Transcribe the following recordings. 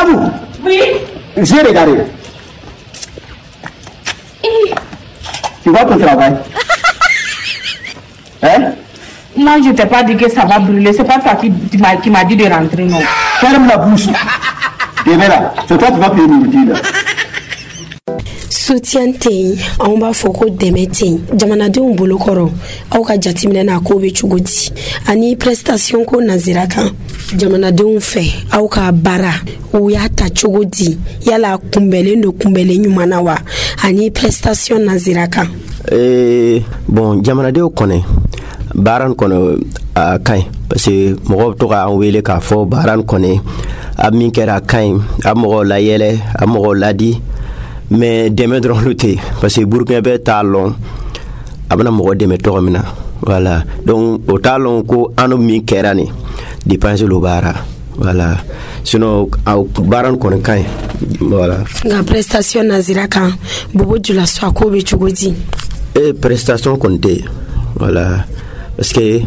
Abou. Oui. J'ai regardé. Tu vois ton travail. Hein? Moi, je t'ai pas dit que ça va brûler. C'est pas toi qui m'a dit de rentrer, non. Ferme la bouche. Viens là. C'est toi qui vas payer le là. Soutien tey on b'a fɔ ko dɛmɛ tey jamanadenw bolo kɔrɔ aw ka jateminɛ na ko bɛ cogo di ani prestation ko nazira kan jamanadenw fɛ aw ka baara u y'a ta cogo di yala kunbɛlen do kunbɛlen ɲuman na wa ani prestation nazira kan bon jamanadenw kɔnɛ baara kɔnɔ a kaɲi parce que mɔgɔw bɛ to ka an wele k'a fɔ baara kɔnɛ a min kɛra a kaɲi a mɔgɔw layɛlɛ a mɔgɔw ladi mais dɛmɛ dɔrɔn lu tɛ parce que burukina bɛ t'a lɔn a bɛna mɔgɔ dɛmɛ tɔgɔ min na voilà donc o t'a lɔn ko an min kɛra nin dépense lo baara voilà sinon baara kɔni ka ɲi voilà nka prestation nazira kan bobo jula so ko bɛ cogo di prestation kɔni tɛ voilà parce que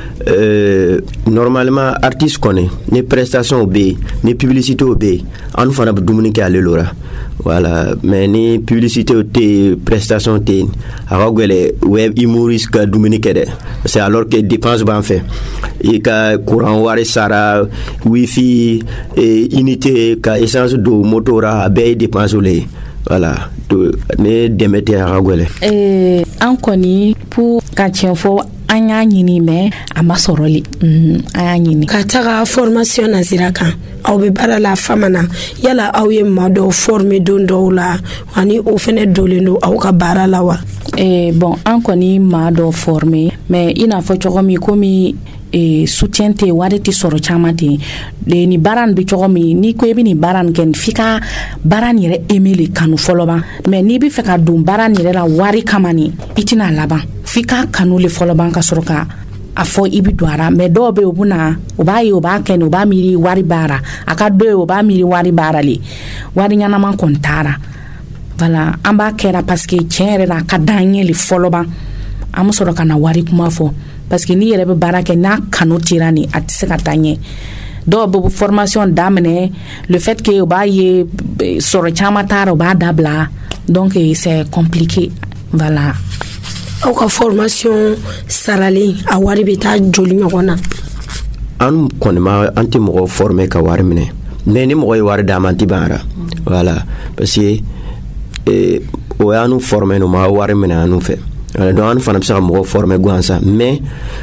normalement artiste kɔni ni prestation bɛ yen ni publicité bɛ yen an fana bɛ dumuni kɛ ale lora voilà mais ni publicité te prestation te a ka gɛlɛ web humoriste ka dumuni kɛ dɛ parce que alors que dépense b'an fɛ i ka courant wari sara wifi unité ka essence do moto ra a bɛɛ ye dépense le ye voilà ne dɛmɛ tɛ a ka gɛlɛ an kɔni pour ka tiɲɛ fɔ an y'a ɲini mais a ma sɔrɔli an y'a ɲini ka taga formation nazira kan aw bɛ baara la fama na yala aw ye maa dɔw former don dɔw la ani o fɛnɛ dolen do aw ka baara la wa bon an kɔni maa dɔw former mais i n'a fɔ cogo min komi soutien tɛ wari tɛ sɔrɔ caman ten ni baara nin bɛ cogo min n'i ko i bɛ nin baara nin kɛ f'i ka baara nin yɛrɛ aimer le kanu fɔlɔ ban mais n'i bɛ fɛ ka don baara nin yɛrɛ la wari kama nin i tɛna laban f'i ka kanu le fɔlɔ ban ka sɔrɔ ka a fɔ i bɛ don a la mais dɔw bɛ yen u bɛna u b'a ye u b'a kɛ nin u b'a miiri wari baara a ka dɔ ye u b'a miiri wari baara le wari ɲɛnama kɔni taara voilà an b'a kɛra parce que tiɲɛ yɛrɛ la a ka d'an ye le fɔlɔ ban an bɛ sɔrɔ ka na wari kuma fɔ parce que n'i yɛrɛ bɛ baara kɛ n'a kanu tira ni a tɛ se ka taa ɲɛ dɔw bɛ formation daminɛ le fait que u b'a ye sɔrɔ caman taara u b'a dabila donc c'est compliqué voilà aw ka formation saralen a wari bɛ taa joli ɲɔgɔn na an kɔni ma an tɛ mɔgɔ former ka wari minɛ mais ni mɔgɔ ye wari d'a ma an tɛ ban ara voilà parce que o y'an former no ma wari minɛ an fɛ donc an fana bɛ se ka mɔgɔ former gansan mais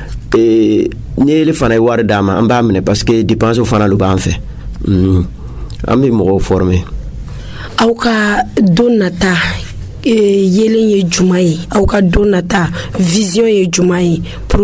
ni ele fana ye wari d'a ma an b'a minɛ parce que dépense fana lo b'an fɛ an bɛ mɔgɔw former aw ka don nata yelen ye juma ye aw ka don nata vision ye juma ye